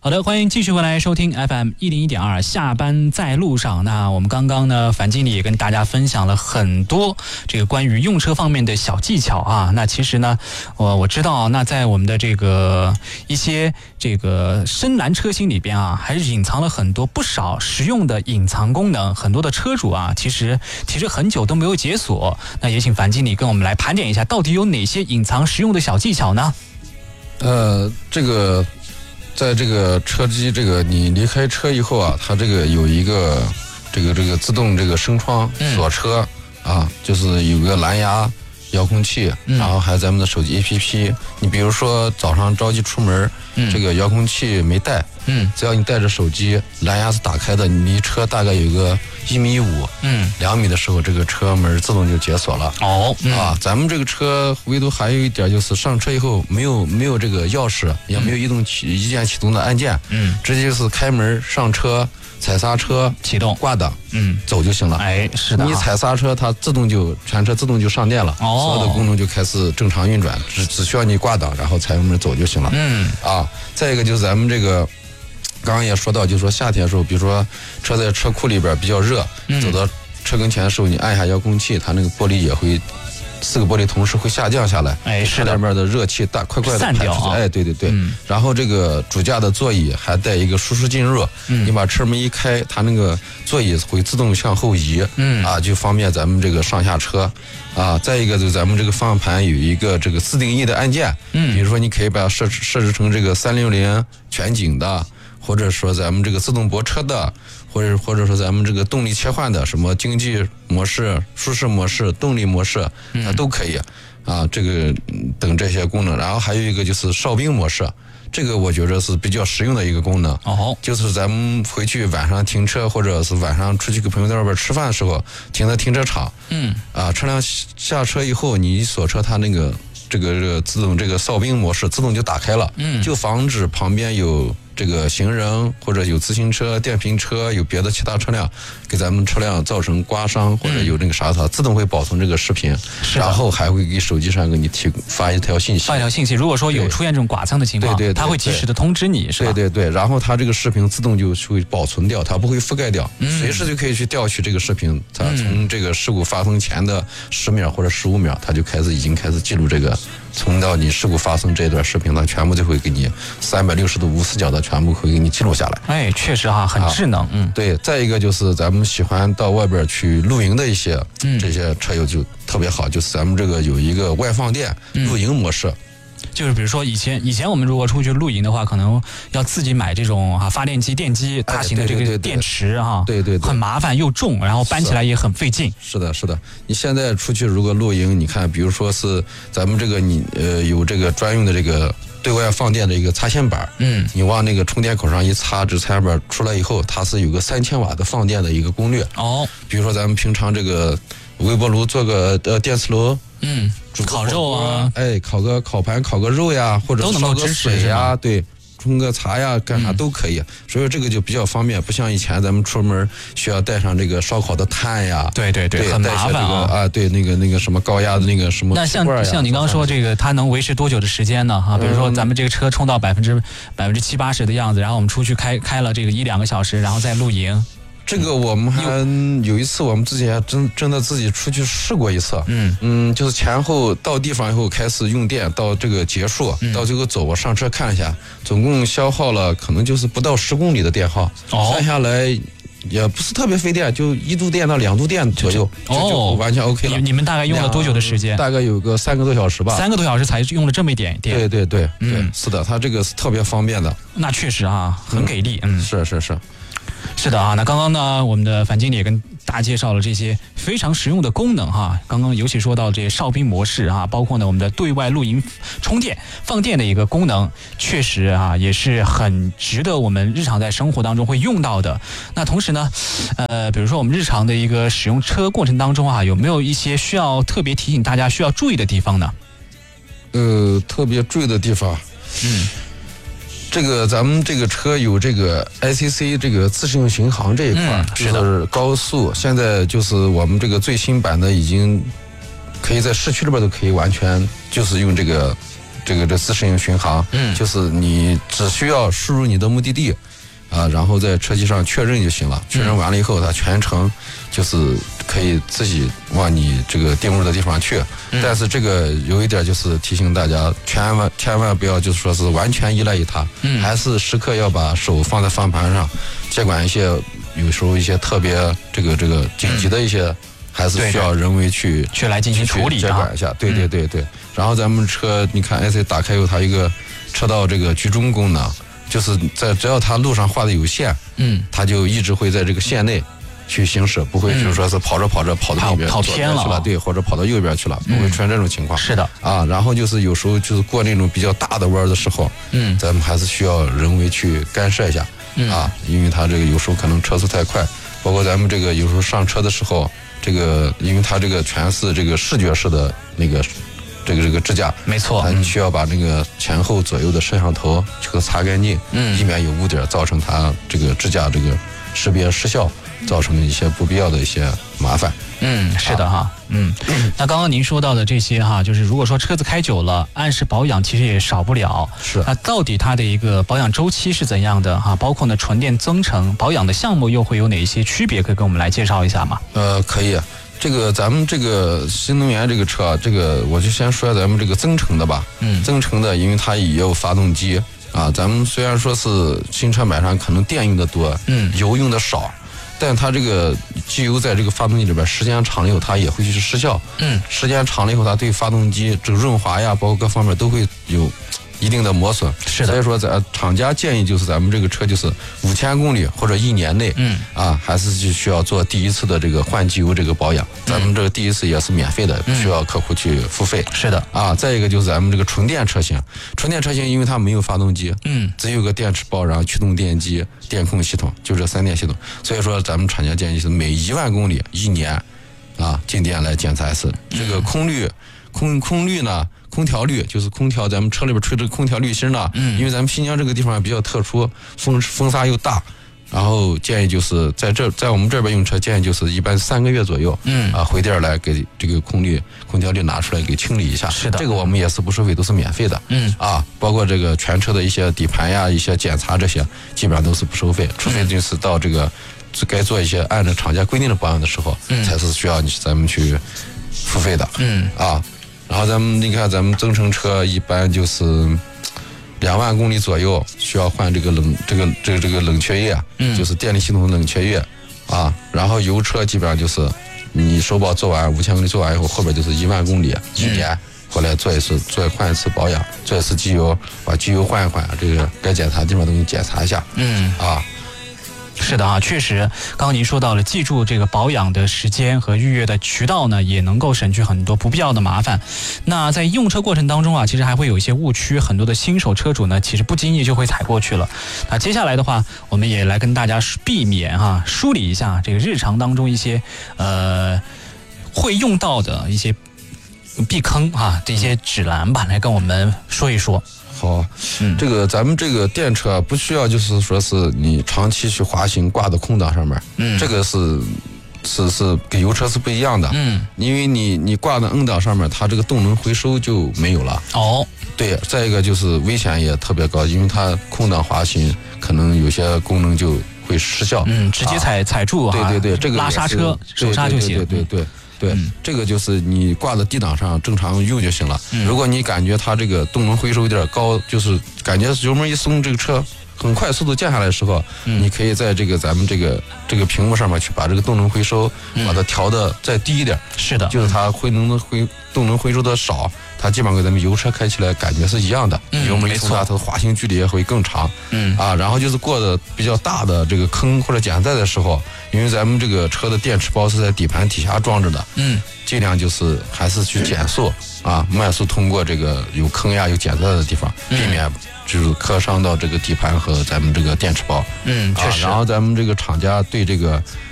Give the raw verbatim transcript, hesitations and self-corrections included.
好的，欢迎继续回来收听 F M 一零一点二，下班在路上。那我们刚刚呢，樊经理也跟大家分享了很多这个关于用车方面的小技巧啊。那其实呢，我我知道，那在我们的这个一些这个深蓝车型里边啊，还是隐藏了很多不少实用的隐藏功能。很多的车主啊，其实其实很久都没有解锁。那也请樊经理跟我们来盘点一下，到底有哪些隐藏实用的小技巧呢？ 呃，这个。在这个车机，这个你离开车以后啊，它这个有一个这个这个自动这个升窗锁车、嗯、啊，就是有个蓝牙遥控器，嗯、然后还有咱们的手机 A P P。你比如说早上着急出门，嗯、这个遥控器没带，嗯，只要你带着手机，蓝牙是打开的，你离车大概有个一米五，嗯，两米的时候，这个车门自动就解锁了。哦，嗯、啊，咱们这个车唯独还有一点就是上车以后没有没有这个钥匙，也没有移动启一键启动的按键，嗯，直接就是开门上车。踩刹车、 启动、 挂档，嗯，走就行了。 哎，是的， 你踩刹车，它自动就全车自动就上电了，哦，所有的功能就开始正常运转，只只需要你挂档，然后踩油门走就行了。嗯，啊，再一个就是咱们这个，刚刚也说到，就是说夏天的时候，比如说车在车库里边比较热，嗯、走到车跟前的时候，你按一下遥控器，它那个玻璃也会。四个玻璃同时会下降下来，哎，是的，里面的热气大快快的排出去，哎，对对对，嗯、然后这个主驾的座椅还带一个舒适进热，嗯、你把车门一开，它那个座椅会自动向后移，嗯啊，就方便咱们这个上下车，啊，再一个就是咱们这个方向盘有一个这个自定义的按键，嗯，比如说你可以把它设设置成这个三六零全景的，或者说咱们这个自动泊车的。或者或者说咱们这个动力切换的什么经济模式、舒适模式、动力模式，它都可以啊。这个等这些功能，然后还有一个就是哨兵模式，这个我觉得是比较实用的一个功能。哦，就是咱们回去晚上停车，或者是晚上出去跟朋友在外边吃饭的时候，停在停车场，嗯，啊，车辆下车以后，你一锁车，它那个这个这个自动这个哨兵模式自动就打开了，嗯，就防止旁边有。这个行人或者有自行车、电瓶车，有别的其他车辆给咱们车辆造成刮伤或者有那个啥，它自动会保存这个视频，然后还会给手机上给你提发一条信息。 发一条信息，如果说有出现这种剐蹭的情况，对对，它会及时的通知你，是吧？ 对对对，然后它这个视频自动就会保存掉，它不会覆盖掉，嗯、随时就可以去调取这个视频。它从这个事故发生前的十秒或者十五秒，它就开始已经开始记录这个。从到你事故发生这一段视频，它全部就会给你三百六十度无死角的全部会给你记录下来。 哎，确实哈，很智能。啊、嗯， 对。再一个就是咱们喜欢到外边去露营的一些、嗯、这些车友就特别好，就是咱们这个有一个外放电露营模式。嗯， 就是比如说以前以前我们如果出去露营的话，可能要自己买这种啊发电机、电机大型的这个电池哈， 对对对， 很麻烦又重，然后搬起来也很费劲。 是的，是的。你现在出去如果露营，你看，比如说是咱们这个你呃有这个专用的这个对外放电的一个插线板，嗯，你往那个充电口上一插，这插线板出来以后，它是有个三千瓦的放电的一个功率。哦，比如说咱们平常这个微波炉做个呃电磁炉。嗯， 烤肉啊， 哎，烤个烤盘，烤个肉呀，或者烧个水呀，对，冲个茶呀，干啥都可以。嗯、所以这个就比较方便，不像以前咱们出门需要带上这个烧烤的炭呀， 对对对， 对很麻烦啊。 啊，对，那个那个什么高压的那个什么。 那像像你刚刚说这个，它能维持多久的时间呢？哈，比如说咱们这个车充到百分之百分之七八十的样子，然后我们出去开开了这个一两个小时，然后再露营。 这个我们还有一次，我们自己还真真的自己出去试过一次。嗯嗯，就是前后到地方以后开始用电，到这个结束，嗯、到最后走，我上车看一下，总共消耗了可能就是不到十公里的电耗，哦、算下来也不是特别费电，就一度电到两度电左右，就就就完全 OK 了。 你你们大概用了多久的时间？ 大概有个三个多小时吧。 三个多小时才用了这么一点电。 对对对，嗯，对，是的，它这个是特别方便的。 那确实啊，很给力。嗯， 嗯是是是。 是的啊，那刚刚呢，我们的樊经理也跟大家介绍了这些非常实用的功能哈。刚刚尤其说到这些哨兵模式啊，包括呢我们的对外露营充电放电的一个功能，确实啊也是很值得我们日常在生活当中会用到的。那同时呢，呃，比如说我们日常的一个使用车过程当中啊，有没有一些需要特别提醒大家需要注意的地方呢？ 呃，特别注意的地方，嗯。这个咱们这个车有这个 I C C 这个自适应巡航这一块，嗯、就是高速。现在就是我们这个最新版的已经可以在市区里边都可以完全就是用这个这个这自适应巡航，嗯，就是你只需要输入你的目的地。啊，然后在车机上确认就行了。确认完了以后，它全程就是可以自己往你这个定入的地方去。嗯、但是这个有一点就是提醒大家，千万千万不要就是说是完全依赖于它，嗯、还是时刻要把手放在方向盘上，接管一些有时候一些特别这个这个紧急的一些，嗯、还是需要人为去去来进行处理接管一下。对对对对。然后咱们车，你看 S A 打开后，它一个车道这个居中功能。就是在只要它路上画的有线，嗯，它就一直会在这个线内去行驶，不会就是说是跑着跑着跑到那边跑偏了去了，对，或者跑到右边去了，不会出现这种情况。 是的啊，然后就是有时候就是过那种比较大的弯的时候，嗯，咱们还是需要人为去干涉一下，啊，因为它这个有时候可能车速太快，包括咱们这个有时候上车的时候，这个因为它这个全是这个视觉式的那个。这个这个支架， 没错， 咱需要把那个前后左右的摄像头去给它擦干净，嗯，以免有污点造成它这个支架这个识别失效，造成一些不必要的一些麻烦。 嗯，是的哈，嗯，那刚刚您说到的这些哈，就是如果说车子开久了，按时保养其实也少不了。 是， 那到底它的一个保养周期是怎样的哈？包括呢纯电增程保养的项目又会有哪一些区别？可以跟我们来介绍一下吗？ 呃，可以。这个咱们这个新能源这个车，这个我就先说咱们这个增程的吧。嗯，增程的，因为它也有发动机啊。咱们虽然说是新车买上可能电用的多，嗯，油用的少，但它这个机油在这个发动机里边时间长了以后，它也会去失效。嗯，时间长了以后，它对发动机这个润滑呀，包括各方面都会有一定的磨损。 是的， 所以说咱厂家建议就是咱们这个车就是五千公里或者一年内，嗯啊，还是就需要做第一次的这个换机油这个保养。咱们这个第一次也是免费的，不需要客户去付费。 是的啊，再一个就是咱们这个纯电车型，纯电车型因为它没有发动机，嗯，只有个电池包，然后驱动电机、电控系统，就这三电系统。所以说咱们厂家建议是每一万公里一年，啊，进店来检查一次。这个空滤，空空滤呢？空调滤就是空调，咱们车里边吹的空调滤芯呢，嗯，因为咱们新疆这个地方比较特殊，风风沙又大，然后建议就是在这在我们这边用车，建议就是一般三个月左右，嗯啊，回店来给这个空滤空调滤拿出来给清理一下。 是的， 这个我们也是不收费，都是免费的，嗯啊，包括这个全车的一些底盘呀、一些检查这些，基本上都是不收费，除非就是到这个该做一些按照厂家规定的保养的时候，嗯，才是需要你咱们去付费的，嗯啊。然后咱们你看，咱们增程车一般就是两万公里左右需要换这个冷这个这个这个冷却液，嗯，就是电力系统的冷却液啊。然后油车基本上就是你首保做完五千公里做完以后，后边就是一万公里一年回来做一次做换一次保养，做一次机油，把机油换一换，这个该检查的地方都给你检查一下，嗯啊。 是的啊，确实，刚刚您说到了，记住这个保养的时间和预约的渠道呢，也能够省去很多不必要的麻烦。那在用车过程当中啊，其实还会有一些误区，很多的新手车主呢，其实不经意就会踩过去了。那接下来的话，我们也来跟大家避免啊，梳理一下这个日常当中一些呃会用到的一些避坑啊这些指南吧，来跟我们说一说。 好，嗯，这个咱们这个电车不需要，就是说是你长期去滑行挂到空档上面，嗯，这个是是是跟油车是不一样的，嗯，因为你你挂到 N 档上面，它这个动能回收就没有了。哦，对，再一个就是危险也特别高，因为它空档滑行可能有些功能就会失效， 嗯，直接踩、啊、踩住啊， 对对对，这个拉刹车手刹就行， 对对对对。对对、嗯，这个就是你挂在 D 档上正常用就行了。嗯、如果你感觉它这个动能回收有点高，就是感觉油门一松，这个车很快速度降下来的时候，嗯、你可以在这个咱们这个这个屏幕上面去把这个动能回收，嗯、把它调的再低一点。 是的， 就是它回能的回动能回收的少，它基本上跟咱们油车开起来感觉是一样的。嗯、油门一松下，它的滑行距离也会更长。嗯啊，然后就是过的比较大的这个坑或者减载的时候。因为咱们这个车的电池包是在底盘底下装着的，嗯，尽量就是还是去减速啊，慢速通过这个有坑呀、有减载的地方，避免就是磕伤到这个底盘和咱们这个电池包。 嗯，确实。 啊、然后咱们这个厂家对这个